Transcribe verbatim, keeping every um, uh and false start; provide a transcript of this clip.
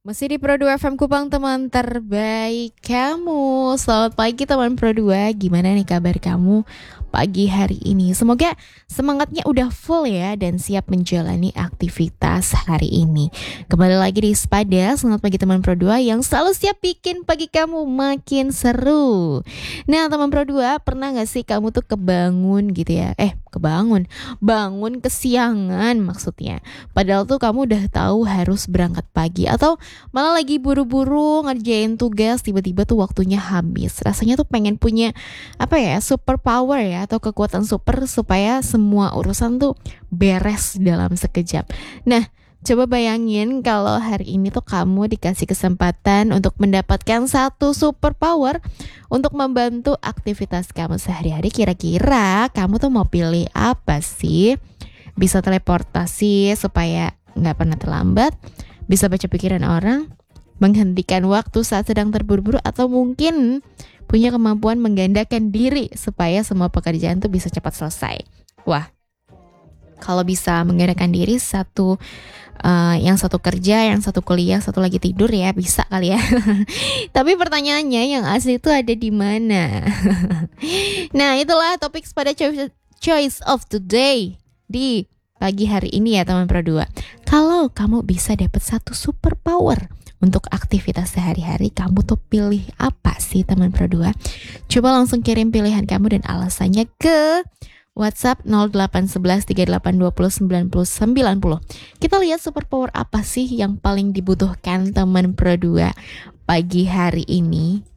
Masih di Pro dua F M Kupang, teman terbaik kamu. Selamat pagi teman Pro dua. Gimana nih kabar kamu pagi hari ini? Semoga semangatnya udah full ya dan siap menjalani aktivitas hari ini. Kembali lagi di Spada. Selamat pagi teman Pro dua yang selalu siap bikin pagi kamu makin seru. Nah teman Pro dua, pernah gak sih kamu tuh kebangun gitu ya? Eh kebangun Bangun kesiangan maksudnya. Padahal tuh kamu udah tahu harus berangkat pagi, atau malah lagi buru-buru ngerjain tugas, tiba-tiba tuh waktunya habis. Rasanya tuh pengen punya apa ya, super power ya, atau kekuatan super supaya semua urusan tuh beres dalam sekejap. Nah, coba bayangin kalau hari ini tuh kamu dikasih kesempatan untuk mendapatkan satu super power untuk membantu aktivitas kamu sehari-hari. Kira-kira kamu tuh mau pilih apa sih? Bisa teleportasi supaya nggak pernah terlambat, bisa baca pikiran orang, menghentikan waktu saat sedang terburu-buru, atau mungkin punya kemampuan menggandakan diri supaya semua pekerjaan tuh bisa cepat selesai. Wah, kalau bisa menggandakan diri, satu uh, yang satu kerja, yang satu kuliah, satu lagi tidur ya, bisa kali ya. Tapi pertanyaannya, yang asli itu ada di mana? Nah, itulah topik pada choice, choice of the day di pagi hari ini ya teman Pro dua. Kalau kamu bisa dapat satu super power untuk aktivitas sehari-hari, kamu tuh pilih apa sih teman Pro dua? Coba langsung kirim pilihan kamu dan alasannya ke WhatsApp nol delapan satu satu tiga delapan dua nol sembilan nol sembilan nol. Kita lihat super power apa sih yang paling dibutuhkan teman Pro dua pagi hari ini.